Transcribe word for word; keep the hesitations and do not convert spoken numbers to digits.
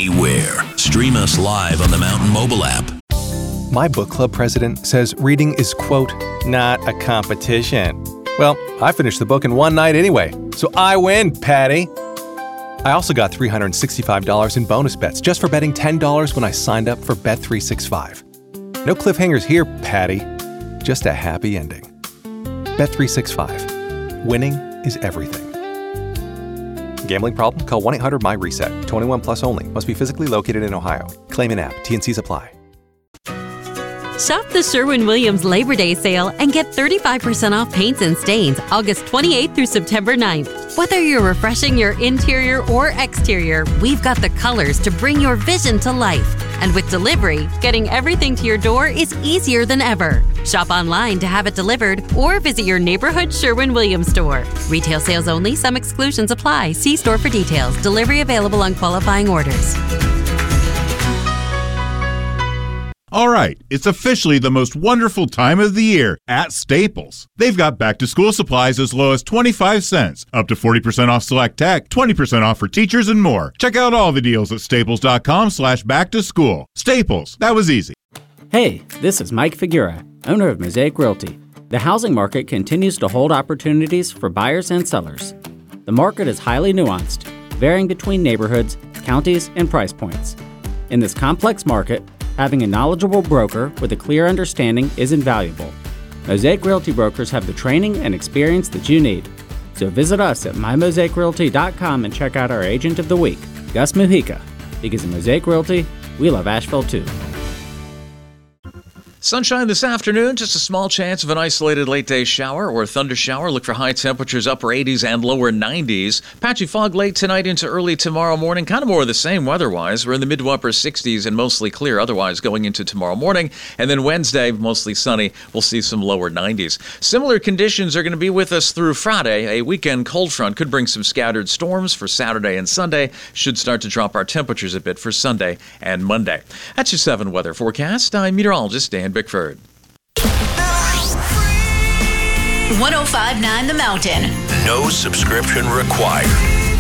anywhere. Stream us live on the Mountain mobile app. My book club president says reading is, quote, not a competition. Well, I finished the book in one night anyway, so I win, Patty. I also got three hundred sixty-five dollars in bonus bets just for betting ten dollars when I signed up for Bet three sixty-five. No cliffhangers here, Patty. Just a happy ending. Bet three sixty-five. Winning is everything. Gambling problem? Call one eight hundred M Y reset. twenty-one plus only. Must be physically located in Ohio. Claim in app. T N Cs apply. Shop the Sherwin-Williams Labor Day sale and get thirty-five percent off paints and stains August twenty-eighth through September ninth. Whether you're refreshing your interior or exterior, we've got the colors to bring your vision to life. And with delivery, getting everything to your door is easier than ever. Shop online to have it delivered or visit your neighborhood Sherwin-Williams store. Retail sales only. Some exclusions apply. See store for details. Delivery available on qualifying orders. All right, it's officially the most wonderful time of the year at Staples. They've got back-to-school supplies as low as twenty-five cents, up to forty percent off select tech, twenty percent off for teachers, and more. Check out all the deals at staples.com slash back-to-school. Staples, that was easy. Hey, this is Mike Figura, owner of Mosaic Realty. The housing market continues to hold opportunities for buyers and sellers. The market is highly nuanced, varying between neighborhoods, counties, and price points. In this complex market, having a knowledgeable broker with a clear understanding is invaluable. Mosaic Realty brokers have the training and experience that you need. So visit us at my mosaic realty dot com and check out our Agent of the Week, Gus Mujica. Because in Mosaic Realty, we love Asheville too. Sunshine this afternoon, just a small chance of an isolated late-day shower or thunder shower. Look for high temperatures, upper eighties and lower nineties. Patchy fog late tonight into early tomorrow morning. Kind of more of the same weather-wise. We're in the mid to upper sixties and mostly clear otherwise going into tomorrow morning. And then Wednesday, mostly sunny. We'll see some lower nineties. Similar conditions are going to be with us through Friday. A weekend cold front could bring some scattered storms for Saturday and Sunday. Should start to drop our temperatures a bit for Sunday and Monday. That's your seven weather forecast. I'm meteorologist Dan Bickford. one oh five point nine The Mountain. No subscription required.